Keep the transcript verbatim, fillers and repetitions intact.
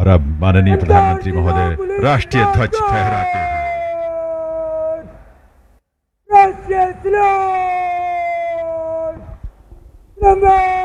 और अब माननीय प्रधानमंत्री महोदय राष्ट्रीय ध्वज फहराते हैं। राष्ट्रीय ध्वज